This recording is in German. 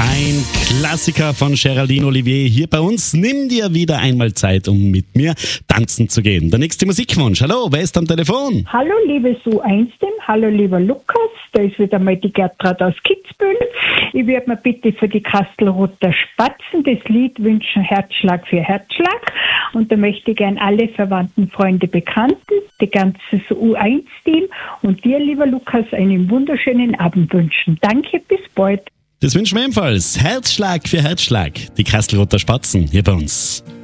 Ein Klassiker von Geraldine Olivier hier bei uns. Nimm dir wieder einmal Zeit, um mit mir tanzen zu gehen. Der nächste Musikwunsch. Hallo, wer ist am Telefon? Hallo, liebe Sue-Einstein. Hallo, lieber Lukas. Da ist wieder mal die Gertrud aus Kitzbühel. Ich würde mir bitte für die Kastelruther Spatzen das Lied wünschen, Herzschlag für Herzschlag. Und da möchte ich gern alle Verwandten, Freunde, Bekannten, die ganze U1-Team und dir, lieber Lukas, einen wunderschönen Abend wünschen. Danke, bis bald. Das wünschen wir ebenfalls. Herzschlag für Herzschlag. Die Kastelruther Spatzen hier bei uns.